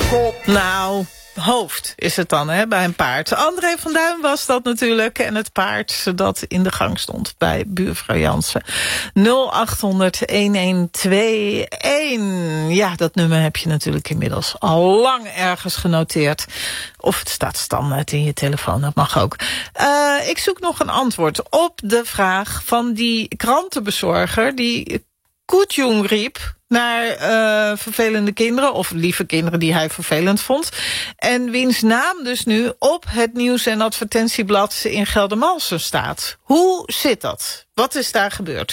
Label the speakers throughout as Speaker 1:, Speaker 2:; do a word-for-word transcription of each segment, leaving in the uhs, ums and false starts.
Speaker 1: kop.
Speaker 2: Nou, hoofd is het dan, hè, bij een paard. André van Duin was dat natuurlijk. En het paard dat in de gang stond bij buurvrouw Jansen. nul acht honderd een een twee een. Ja, dat nummer heb je natuurlijk inmiddels al lang ergens genoteerd. Of het staat standaard in je telefoon, dat mag ook. Uh, ik zoek nog een antwoord op de vraag van die krantenbezorger die Koetjong riep naar uh, vervelende kinderen, of lieve kinderen die hij vervelend vond. En wiens naam dus nu op het nieuws- en advertentieblad in Geldermalsen staat. Hoe zit dat? Wat is daar gebeurd?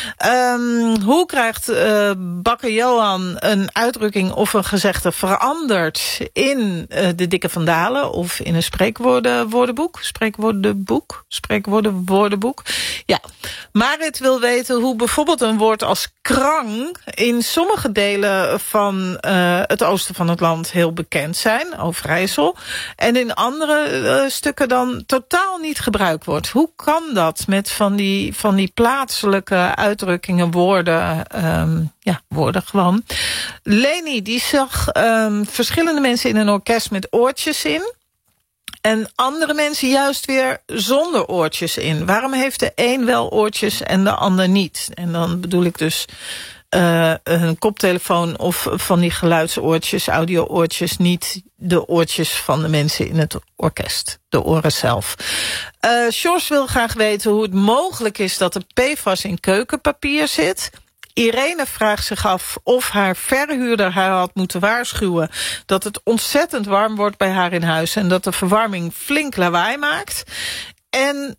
Speaker 2: Um, hoe krijgt uh, bakker Johan een uitdrukking of een gezegde veranderd in uh, de Dikke Van Dalen of in een spreekwoordenboek? Spreekwoordenboek? Spreekwoordenboek? Ja. Marit wil weten hoe bijvoorbeeld een woord als krang in sommige delen van uh, het oosten van het land heel bekend zijn, Overijssel, en in andere uh, stukken dan totaal niet gebruikt wordt. Hoe kan dat met van die, van die plaatselijke uitdrukkingen, woorden, um, ja, woorden gewoon. Leni, die zag um, verschillende mensen in een orkest met oortjes in en andere mensen juist weer zonder oortjes in. Waarom heeft de een wel oortjes en de ander niet? En dan bedoel ik dus Uh, een koptelefoon of van die geluidsoortjes, audio-oortjes, niet de oortjes van de mensen in het orkest, de oren zelf. Uh, Sjors wil graag weten hoe het mogelijk is dat er P F A S in keukenpapier zit. Irene vraagt zich af of haar verhuurder haar had moeten waarschuwen dat het ontzettend warm wordt bij haar in huis en dat de verwarming flink lawaai maakt. En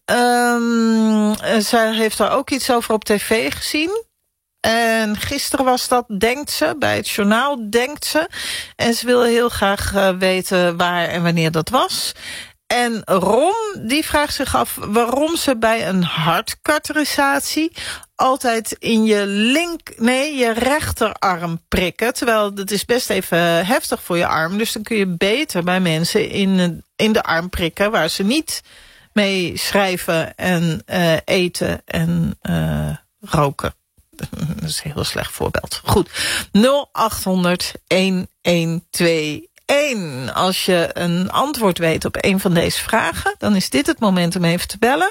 Speaker 2: um, zij heeft daar ook iets over op tv gezien. En gisteren was dat, denkt ze, bij het journaal denkt ze. En ze wil heel graag uh, weten waar en wanneer dat was. En Ron, die vraagt zich af waarom ze bij een hartkatheterisatie altijd in je link, nee, je rechterarm prikken. Terwijl dat is best even heftig voor je arm. Dus dan kun je beter bij mensen in, in de arm prikken waar ze niet mee schrijven en uh, eten en uh, roken. Dat is een heel slecht voorbeeld. Goed, nul acht honderd een een twee een. Als je een antwoord weet op een van deze vragen, dan is dit het moment om even te bellen.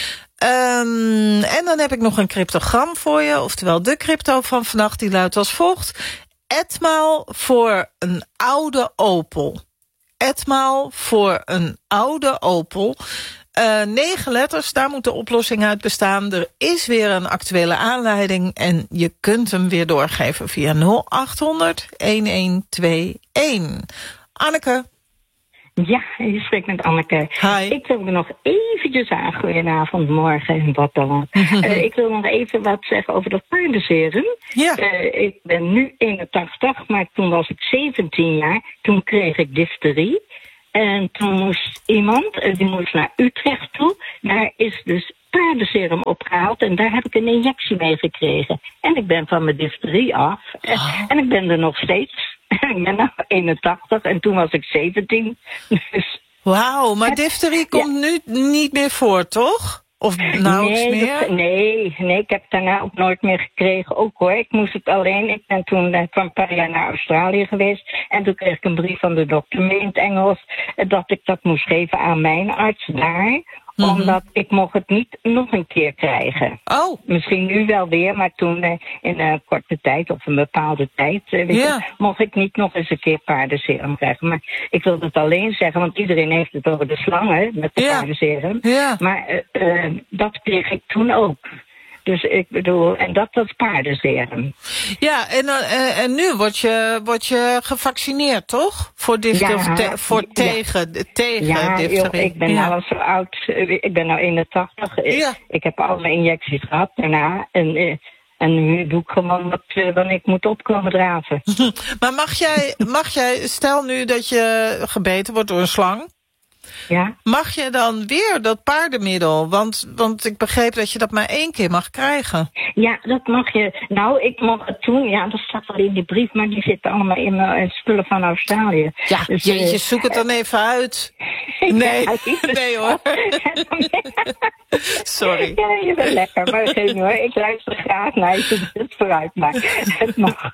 Speaker 2: Um, en dan heb ik nog een cryptogram voor je, oftewel de crypto van vannacht, die luidt als volgt. Etmaal voor een oude Opel. Etmaal voor een oude Opel. Uh, negen letters, daar moet de oplossing uit bestaan. Er is weer een actuele aanleiding en je kunt hem weer doorgeven via nul acht honderd een een twee een. Anneke.
Speaker 3: Ja, je spreekt met Anneke.
Speaker 2: Hi.
Speaker 3: Ik wil er nog eventjes aan, goedenavond, morgen en wat dan. uh, ik wil nog even wat zeggen over dat paardenserum.
Speaker 2: Ja.
Speaker 3: Uh, ik ben nu eenentachtig, maar toen was ik zeventien jaar. Toen kreeg ik difterie. En toen moest iemand, die moest naar Utrecht toe. Daar is dus paardenserum opgehaald en daar heb ik een injectie mee gekregen. En ik ben van mijn difterie af. Oh. En ik ben er nog steeds. Ik ben nu eenentachtig en toen was ik zeventien. Dus
Speaker 2: wauw, maar difterie komt ja. nu niet meer voor, toch? Of nauwelijks
Speaker 3: nee,
Speaker 2: meer?
Speaker 3: Dat, nee, nee, ik heb het daarna ook nooit meer gekregen. Ook hoor, ik moest het alleen. Ik ben toen uh, van een paar jaar naar Australië geweest. En toen kreeg ik een brief van de dokter mee in het Engels. Uh, dat ik dat moest geven aan mijn arts daar. Mm-hmm. Omdat ik mocht het niet nog een keer krijgen.
Speaker 2: Oh.
Speaker 3: Misschien nu wel weer, maar toen uh, in een korte tijd of een bepaalde tijd uh, weet
Speaker 2: yeah.
Speaker 3: je, mocht ik niet nog eens een keer paardenserum krijgen. Maar ik wil het alleen zeggen, want iedereen heeft het over de slangen met de yeah. paardenserum.
Speaker 2: Yeah.
Speaker 3: Maar uh, uh, dat kreeg ik toen ook. Dus ik bedoel, en dat was paardenserum.
Speaker 2: Ja, en, uh, en nu word je, word je gevaccineerd, toch? Voor, difter, ja, te, voor ja. tegen, tegen
Speaker 3: ja,
Speaker 2: difterie.
Speaker 3: Joh, ik ben ja. al zo oud. Ik ben nou eenentachtig. Ja. Ik heb al mijn injecties gehad daarna. En, en nu doe ik gewoon wat wanneer ik moet opkomen draven.
Speaker 2: Maar mag jij, mag jij, stel nu dat je gebeten wordt door een slang.
Speaker 3: Ja.
Speaker 2: Mag je dan weer dat paardenmiddel? Want, want ik begreep dat je dat maar één keer mag krijgen.
Speaker 3: Ja, dat mag je. Nou, ik mocht het toen. Ja, dat staat wel in die brief, maar die zitten allemaal in mijn spullen van Australië.
Speaker 2: Ja, dus, jeetje, zoek het dan even uit. Nee,
Speaker 3: Ja,
Speaker 2: nee hoor. Sorry.
Speaker 3: Ja, je bent lekker, maar geen hoor. Ik luister graag naar je het vooruit, maar het mag.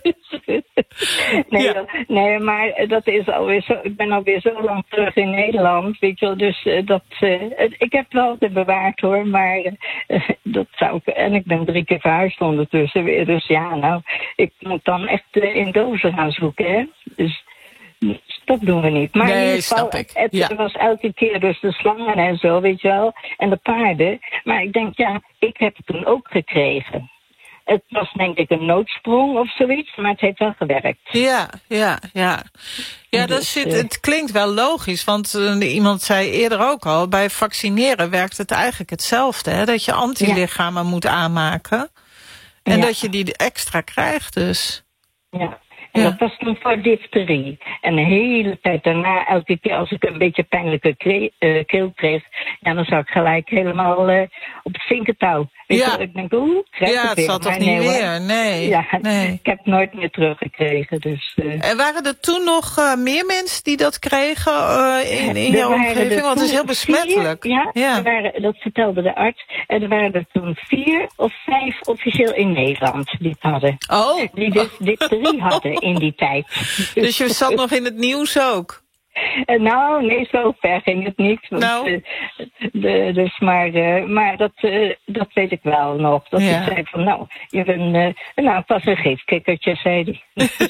Speaker 3: Nee,
Speaker 2: Ja.
Speaker 3: dat, nee, maar dat is alweer zo. Ik ben alweer zo lang terug in Nederland, weet je wel. Dus uh, dat, uh, ik heb het wel altijd bewaard hoor, maar uh, dat zou ik. En ik ben drie keer verhuisd ondertussen weer. Dus ja, nou, ik moet dan echt uh, in dozen gaan zoeken, hè. Dus dat doen we niet. Maar
Speaker 2: Nee,
Speaker 3: in ieder geval,
Speaker 2: snap ik.
Speaker 3: het
Speaker 2: Ja.
Speaker 3: was elke keer dus de slangen en zo, weet je wel. En de paarden. Maar ik denk, ja, ik heb het toen ook gekregen. Het was denk ik een noodsprong of zoiets, maar het heeft wel gewerkt.
Speaker 2: Ja, ja, ja. Ja, dat
Speaker 3: Dus,
Speaker 2: zit,
Speaker 3: uh,
Speaker 2: het klinkt wel logisch, want uh, iemand zei eerder ook al, bij vaccineren werkt het eigenlijk hetzelfde, hè? Dat je antilichamen ja. moet aanmaken en
Speaker 3: ja.
Speaker 2: dat je die extra krijgt dus.
Speaker 3: Ja. En
Speaker 2: Ja.
Speaker 3: dat was toen voor difterie. En de hele tijd daarna, elke keer als ik een beetje pijnlijke kre- uh, keel kreeg, ja, dan zou ik gelijk helemaal uh, op het vinkentouw. Weet
Speaker 2: Ja.
Speaker 3: je, ik denk, oeh, krijg
Speaker 2: Ja,
Speaker 3: het
Speaker 2: het
Speaker 3: weer.
Speaker 2: zal toch
Speaker 3: Maar
Speaker 2: niet
Speaker 3: nee, hoor.
Speaker 2: weer? Nee.
Speaker 3: Ja,
Speaker 2: nee.
Speaker 3: ik heb het nooit meer teruggekregen. Dus, uh,
Speaker 2: En waren er toen nog uh, meer mensen die dat kregen uh, in, in
Speaker 3: er
Speaker 2: jouw
Speaker 3: waren
Speaker 2: omgeving?
Speaker 3: er
Speaker 2: Want het is heel
Speaker 3: toen
Speaker 2: besmettelijk.
Speaker 3: Vier, ja,
Speaker 2: Ja.
Speaker 3: Er waren, dat vertelde de arts. En er waren er toen vier of vijf officieel in Nederland die het hadden.
Speaker 2: Oh,
Speaker 3: Die dus difterie hadden in die tijd.
Speaker 2: dus je zat nog in het nieuws ook?
Speaker 3: Uh, nou, nee, zo ver ging het niet. Want,
Speaker 2: Nou.
Speaker 3: uh, de, dus maar uh, maar dat, uh, dat weet ik wel nog. Dat
Speaker 2: Ja.
Speaker 3: ik zei van, nou, je bent, uh, nou, pas een geefkikkertje, zei hij.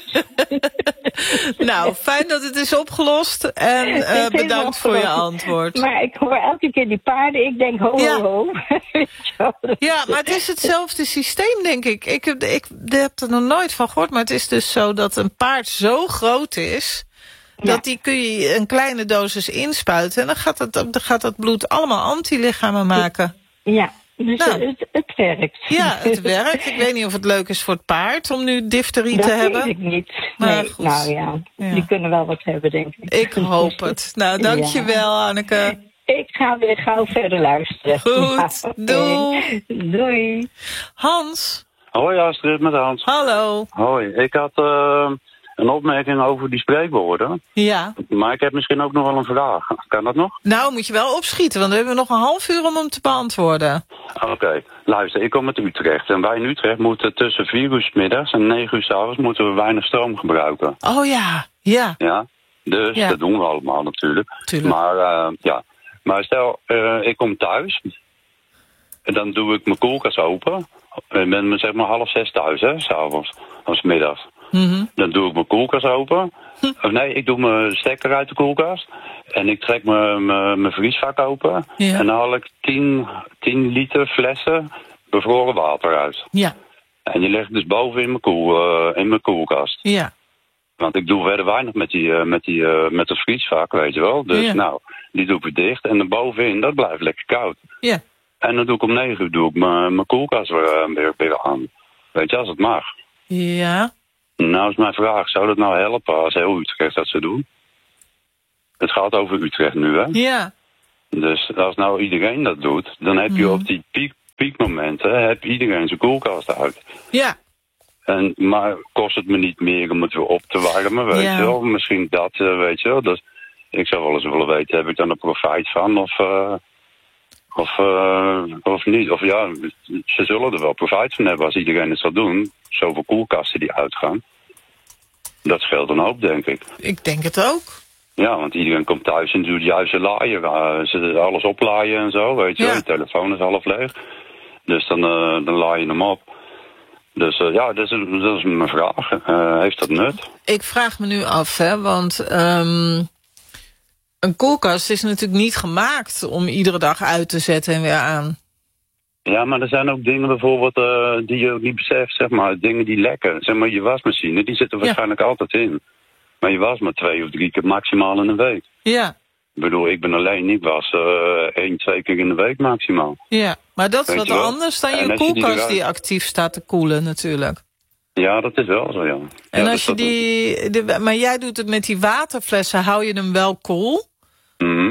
Speaker 2: Nou, fijn dat het is opgelost. En uh,
Speaker 3: Het is
Speaker 2: bedankt voor je
Speaker 3: opgelost.
Speaker 2: antwoord.
Speaker 3: Maar ik hoor elke keer die paarden, ik denk, ho,
Speaker 2: Ja.
Speaker 3: ho, ho. Weet je wel, dat
Speaker 2: Ja,
Speaker 3: is-
Speaker 2: maar het is hetzelfde systeem, denk ik. Ik heb, ik heb er nog nooit van gehoord. Maar het is dus zo dat een paard zo groot is,
Speaker 3: Ja.
Speaker 2: dat die kun je een kleine dosis inspuiten. En dan gaat, het, dan gaat dat bloed allemaal antilichamen maken.
Speaker 3: Ja, dus
Speaker 2: Nou.
Speaker 3: het, het werkt.
Speaker 2: Ja, het werkt. Ik weet niet of het leuk is voor het paard om nu difterie
Speaker 3: Dat
Speaker 2: te
Speaker 3: weet
Speaker 2: hebben.
Speaker 3: ik niet.
Speaker 2: Maar
Speaker 3: Nee,
Speaker 2: goed.
Speaker 3: nou ja,
Speaker 2: Ja.
Speaker 3: die kunnen wel wat hebben, denk ik.
Speaker 2: Ik hoop het. Nou, dankjewel, Anneke.
Speaker 3: Ik ga weer gauw verder luisteren.
Speaker 2: Goed,
Speaker 3: Ja, oké.
Speaker 2: doei.
Speaker 3: Doei.
Speaker 2: Hans,
Speaker 1: Hoi Astrid, met Hans.
Speaker 2: hallo.
Speaker 1: Hoi, ik had uh, een opmerking over die spreekwoorden.
Speaker 2: Ja,
Speaker 1: Maar ik heb misschien ook nog wel een vraag. Kan dat nog?
Speaker 2: nou moet je wel opschieten, want we hebben nog een half uur om hem te beantwoorden.
Speaker 1: Oké, okay. Luister, ik kom uit Utrecht. En wij in Utrecht moeten tussen vier uur 's middags en negen uur 's avonds moeten we weinig stroom gebruiken.
Speaker 2: Oh ja, ja.
Speaker 1: Ja, dus
Speaker 2: Ja.
Speaker 1: dat doen we allemaal natuurlijk.
Speaker 2: Tuurlijk.
Speaker 1: Maar uh, ja, maar stel, uh, ik kom thuis. En dan doe ik mijn koelkast open. Ik ben zeg maar half zes thuis, hè, 's avonds. Of 's middags.
Speaker 2: Mm-hmm.
Speaker 1: Dan doe ik mijn koelkast open. Of nee, ik doe mijn stekker uit de koelkast. En ik trek mijn, mijn, mijn vriesvak open.
Speaker 2: Ja.
Speaker 1: En dan haal ik tien liter flessen bevroren water uit.
Speaker 2: Ja,
Speaker 1: En die leg ik dus boven in mijn, koel, uh, in mijn koelkast.
Speaker 2: ja,
Speaker 1: Want ik doe verder weinig met, die, uh, met, die, uh, met het vriesvak, weet je wel. Dus
Speaker 2: Ja.
Speaker 1: nou, die doe ik weer dicht. En dan bovenin, dat blijft lekker koud.
Speaker 2: ja.
Speaker 1: En dan doe ik om negen uur doe ik mijn, mijn koelkast weer, uh, weer, weer aan. Weet je, als het mag.
Speaker 2: Ja,
Speaker 1: Nou is mijn vraag, zou dat nou helpen als heel Utrecht dat ze doen? Het gaat over Utrecht nu, hè?
Speaker 2: ja,
Speaker 1: Dus als nou iedereen dat doet, dan heb je
Speaker 2: Mhm.
Speaker 1: op die piek, piekmomenten, heb iedereen zijn koelkast uit.
Speaker 2: ja.
Speaker 1: En, maar kost het me niet meer om het weer op te warmen, weet
Speaker 2: Ja.
Speaker 1: je wel? Misschien dat, uh, weet je wel? Dus ik zou wel eens willen weten, heb ik dan een profijt van of, uh, of, uh, of niet? Of ja, ze zullen er wel profijt van hebben als iedereen het zal doen. Zoveel koelkasten die uitgaan. Dat scheelt een hoop, denk ik.
Speaker 2: Ik denk het ook.
Speaker 1: Ja, want iedereen komt thuis en doet juist een laaier. Uh, ze alles oplaaien en zo, weet je wel.
Speaker 2: Ja.
Speaker 1: Je telefoon is half leeg. Dus dan, uh, dan laai je hem op. Dus uh, ja, dat is, dat is mijn vraag. Uh, heeft dat nut?
Speaker 2: Ik vraag me nu af, hè, want um, een koelkast is natuurlijk niet gemaakt om iedere dag uit te zetten en weer aan.
Speaker 1: Ja, maar er zijn ook dingen bijvoorbeeld uh, die je ook niet beseft, zeg maar. Dingen die lekken. Zeg maar, je wasmachine, die zit er waarschijnlijk ja. altijd in. Maar je was maar twee of drie keer maximaal in een week.
Speaker 2: Ja.
Speaker 1: Ik bedoel, ik ben alleen, ik was uh, één, twee keer in de week maximaal.
Speaker 2: Ja, maar dat is
Speaker 1: Weet
Speaker 2: wat
Speaker 1: je
Speaker 2: anders dan
Speaker 1: En
Speaker 2: je
Speaker 1: als je die
Speaker 2: koelkast
Speaker 1: eruit-
Speaker 2: die actief staat te koelen natuurlijk.
Speaker 1: Ja, dat is wel zo, ja.
Speaker 2: En
Speaker 1: ja,
Speaker 2: als je
Speaker 1: dus
Speaker 2: die, de, maar jij doet het met die waterflessen, hou je hem wel koel?
Speaker 1: Mhm.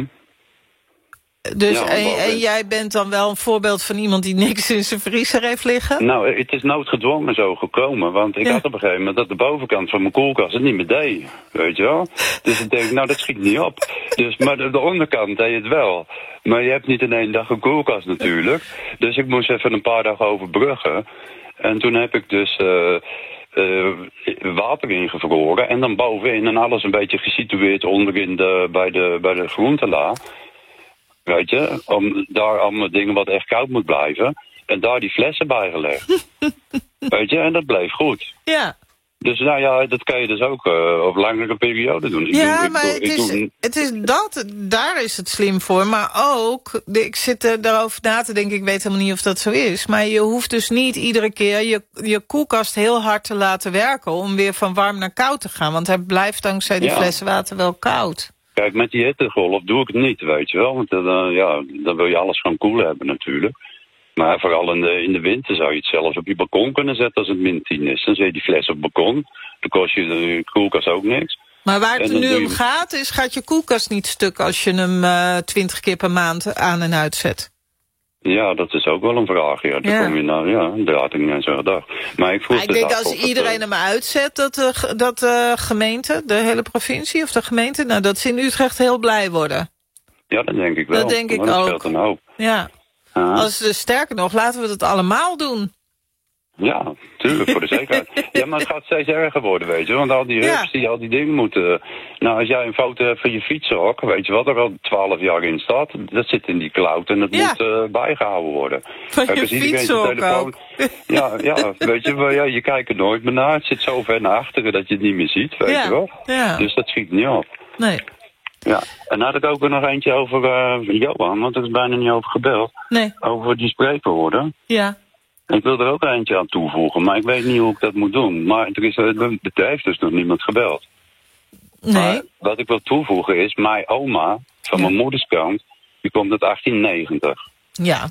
Speaker 2: Dus
Speaker 1: Ja,
Speaker 2: en,
Speaker 1: wel,
Speaker 2: en
Speaker 1: ja.
Speaker 2: jij bent dan wel een voorbeeld van iemand die niks in zijn vriezer heeft liggen?
Speaker 1: Nou, het is noodgedwongen zo gekomen. Want ik
Speaker 2: Ja.
Speaker 1: had op een gegeven moment dat de bovenkant van mijn koelkast het niet meer deed. Weet je wel? Dus ik denk, nou, dat schiet niet op. Dus, maar de, de onderkant deed het wel. Maar je hebt niet in één dag een koelkast natuurlijk. Dus ik moest even een paar dagen overbruggen. En toen heb ik dus uh, uh, water ingevroren. En dan bovenin en alles een beetje gesitueerd onderin de, bij de, bij de groentela. Weet je, om daar allemaal dingen wat echt koud moet blijven. En daar die flessen bij gelegd. Weet je, en dat bleef goed.
Speaker 2: Ja.
Speaker 1: Dus nou ja, dat kan je dus ook uh, op langere periode doen. Ik
Speaker 2: ja,
Speaker 1: doe,
Speaker 2: maar
Speaker 1: ik
Speaker 2: het,
Speaker 1: doe,
Speaker 2: is,
Speaker 1: doe...
Speaker 2: het is dat, daar is het slim voor. Maar ook, ik zit er daarover na te denken, ik weet helemaal niet of dat zo is. Maar je hoeft dus niet iedere keer je, je koelkast heel hard te laten werken om weer van warm naar koud te gaan. Want hij blijft dankzij die
Speaker 1: ja.
Speaker 2: flessen water wel koud.
Speaker 1: Kijk, met die hittegolf doe ik het niet, weet je wel. Want dan, uh, ja, dan wil je alles gewoon koel hebben natuurlijk. Maar vooral in de, in de winter zou je het zelfs op je balkon kunnen zetten als het min tien is. Dan zet je die fles op het balkon. Dan kost je de koelkast ook niks.
Speaker 2: Maar waar het
Speaker 1: en
Speaker 2: nu om
Speaker 1: je...
Speaker 2: gaat, is gaat je koelkast niet stuk als je hem uh, twintig keer per maand aan en uitzet?
Speaker 1: Ja, dat is ook wel een vraag. Ja, dan
Speaker 2: ja.
Speaker 1: kom je nou, ja, daar had ik niet aan zo gedacht. Maar ik,
Speaker 2: maar ik denk als iedereen het, hem uitzet, dat de dat, uh, gemeente, de hele provincie of de gemeente, nou dat ze in Utrecht heel blij worden.
Speaker 1: Ja, dat denk ik wel.
Speaker 2: Dat denk ik
Speaker 1: maar dat
Speaker 2: ook.
Speaker 1: scheelt een hoop.
Speaker 2: Ja. Uh-huh. Als, uh, sterker nog, laten we het allemaal doen.
Speaker 1: Ja, tuurlijk, voor de zekerheid. Ja, maar het gaat steeds erger worden, weet je. Want al die hubs ja. die al die dingen moeten... Nou, als jij een foto hebt van je fietsenhok, weet je wat er al twaalf jaar in staat? Dat zit in die cloud en dat ja. moet uh, bijgehouden worden.
Speaker 2: Van Kijk, je fietsenhok ook.
Speaker 1: Ja, ja, weet je, ja, je kijkt er nooit meer naar. Het zit zo ver naar achteren dat je het niet meer ziet, weet
Speaker 2: ja.
Speaker 1: je wel.
Speaker 2: Ja.
Speaker 1: Dus dat schiet niet op.
Speaker 2: Nee.
Speaker 1: Ja, en dan had ik ook nog eentje over uh, Johan, want er is bijna niet over gebeld.
Speaker 2: Nee.
Speaker 1: Over die spreekwoorden.
Speaker 2: Ja.
Speaker 1: Ik wil er ook eentje aan toevoegen, maar ik weet niet hoe ik dat moet doen. Maar er, is, er heeft dus nog niemand gebeld.
Speaker 2: Nee.
Speaker 1: Maar wat ik wil toevoegen is, mijn oma, van ja. mijn moeders kant, die komt uit achttien negentig.
Speaker 2: Ja.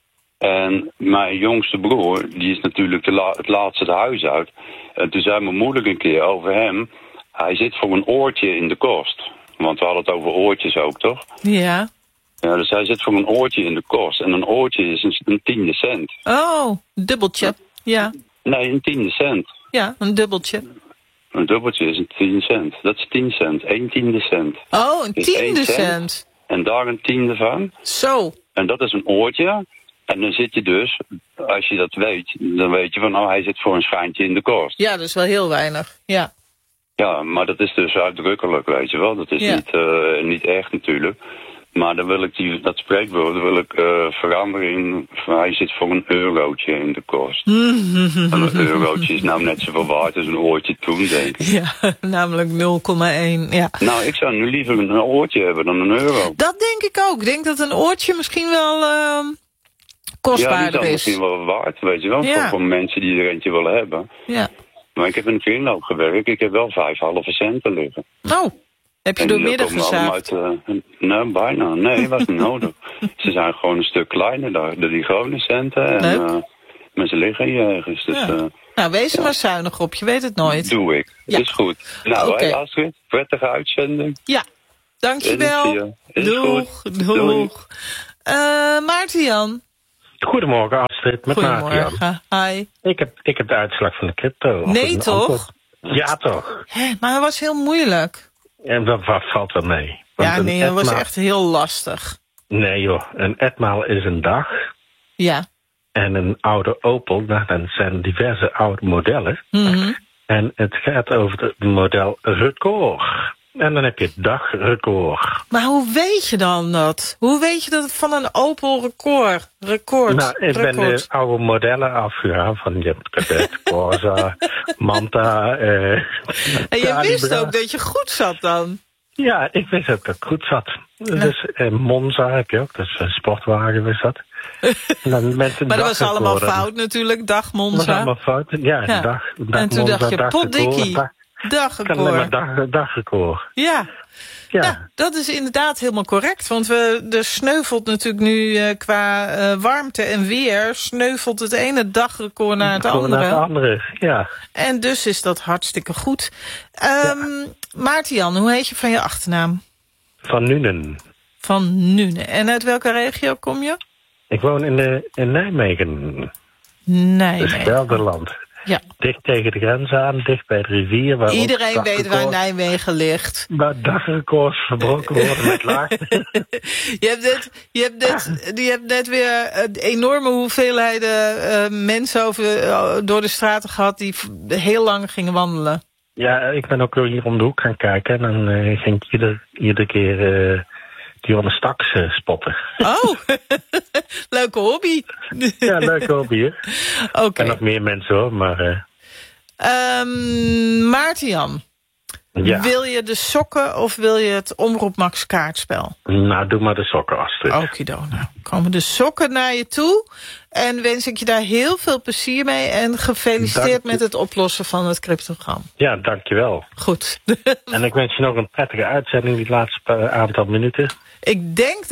Speaker 1: En mijn jongste broer, die is natuurlijk de la- het laatste het huis uit. En toen zei mijn moeder een keer over hem, hij zit voor een oortje in de kost. Want we hadden het over oortjes ook, toch?
Speaker 2: Ja.
Speaker 1: Ja, dus hij zit voor een oortje in de kost. En een oortje is een, een tiende cent.
Speaker 2: Oh, een dubbeltje. Ja.
Speaker 1: Nee, een tiende cent.
Speaker 2: Ja, een dubbeltje.
Speaker 1: Een dubbeltje is een tien cent. Dat is tien cent. Eén tiende cent.
Speaker 2: Oh, een
Speaker 1: dus
Speaker 2: tiende cent.
Speaker 1: cent. En daar een tiende van.
Speaker 2: Zo.
Speaker 1: En dat is een oortje. En dan zit je dus, als je dat weet, dan weet je van, oh, hij zit voor een schijntje in de kost.
Speaker 2: Ja, dat is wel heel weinig. Ja.
Speaker 1: Ja, maar dat is dus uitdrukkelijk, weet je wel. Dat is ja. niet, uh, niet echt natuurlijk. Maar dan wil ik die, dat spreekwoord wil ik uh, veranderen in, hij zit voor een eurotje in de kost. En een eurotje is nou net zoveel waard als een oortje toen, denk ik.
Speaker 2: Ja, namelijk nul komma één. Ja.
Speaker 1: Nou, ik zou nu liever een oortje hebben dan een euro.
Speaker 2: Dat denk ik ook. Ik denk dat een oortje misschien wel uh, kostbaarder is.
Speaker 1: Ja, die is misschien wel waard, weet je wel. Ja. Voor, voor mensen die er eentje willen hebben.
Speaker 2: Ja.
Speaker 1: Maar ik heb in een kringloop gewerkt. Ik heb wel vijf halve centen liggen.
Speaker 2: Oh, heb je door midden gezaagd?
Speaker 1: Uh, nou, bijna. Nee, was niet nodig. Ze zijn gewoon een stuk kleiner daar. De die gewone centen. En, uh, maar ze liggen hier ergens. Dus,
Speaker 2: ja.
Speaker 1: uh,
Speaker 2: nou, wees er
Speaker 1: ja.
Speaker 2: maar zuinig op. Je weet het nooit.
Speaker 1: Doe ik. Ja. Is goed. Nou, okay. Hey Astrid. Prettige uitzending.
Speaker 2: Ja, dankjewel. Doeg. Doeg. Uh, Maarten-Jan.
Speaker 4: Goedemorgen Astrid, met Maarten-Jan.
Speaker 2: Hi.
Speaker 4: Ik heb, ik heb de uitslag van de crypto.
Speaker 2: Nee, toch?
Speaker 4: Antwoord. Ja, toch.
Speaker 2: Hé, maar het was heel moeilijk.
Speaker 4: En dat valt wel mee.
Speaker 2: Want ja, nee, dat was echt heel lastig.
Speaker 4: Nee joh, een etmaal is een dag.
Speaker 2: Ja.
Speaker 4: En een oude Opel, nou, dat zijn diverse oude modellen.
Speaker 2: Mm-hmm.
Speaker 4: En het gaat over het model record. En dan heb je dagrecord.
Speaker 2: Maar hoe weet je dan dat? Hoe weet je dat het van een Opel record? Record.
Speaker 4: Nou, ik
Speaker 2: record.
Speaker 4: ben de oude modellen afgegaan. Van je hebt Cadet, Corsa, Manta. Uh,
Speaker 2: en je wist ook dat je goed zat dan?
Speaker 4: Ja, ik wist ook dat ik goed zat. Ja. Dus uh, Monza heb je ook, dus een sportwagen was dat. En dan mensen
Speaker 2: maar dat was allemaal fout natuurlijk, dag Monza.
Speaker 4: Dat was allemaal fout, ja. ja. Dag, dag
Speaker 2: en toen
Speaker 4: Monza,
Speaker 2: dacht je, potdikkie. Dagrecord.
Speaker 4: Dag, dagrecord.
Speaker 2: Ja.
Speaker 4: Ja.
Speaker 2: Nou, dat is inderdaad helemaal correct. Want we, er sneuvelt natuurlijk nu uh, qua uh, warmte en weer... sneuvelt het ene dagrecord naar het andere.
Speaker 4: Naar het andere, ja.
Speaker 2: En dus is dat hartstikke goed. Um, ja. Maarten-Jan, hoe heet je van je achternaam?
Speaker 4: Van Nuenen.
Speaker 2: Van Nuenen. En uit welke regio kom je?
Speaker 4: Ik woon in, de, in Nijmegen.
Speaker 2: Nijmegen.
Speaker 4: Dus Gelderland.
Speaker 2: Ja.
Speaker 4: Dicht tegen de grens aan, dicht bij de rivier. Waar
Speaker 2: Iedereen weet waar Nijmegen ligt.
Speaker 4: Waar dagrecords verbroken worden met laag.
Speaker 2: je, hebt net, je, hebt net, je hebt net weer enorme hoeveelheden uh, mensen over, uh, door de straten gehad die heel lang gingen wandelen.
Speaker 4: Ja, ik ben ook hier om de hoek gaan kijken. En dan uh, ging ik ieder, iedere keer uh, Dionne Staks uh, spotten.
Speaker 2: Oh, leuke hobby.
Speaker 4: Ja, leuke hobby, hè?
Speaker 2: Oké. Okay.
Speaker 4: En nog meer mensen, hoor, maar... Uh...
Speaker 2: Um, Maarten-Jan, ja. Wil je de sokken of wil je het Omroep Max kaartspel?
Speaker 4: Nou, doe maar de sokken, Astrid.
Speaker 2: Okido, nou komen de sokken naar je toe. En wens ik je daar heel veel plezier mee. En gefeliciteerd Dank met het oplossen van het cryptogram.
Speaker 4: Ja, dankjewel.
Speaker 2: Goed.
Speaker 4: En ik wens je nog een prettige uitzending, die laatste aantal minuten.
Speaker 2: Ik denk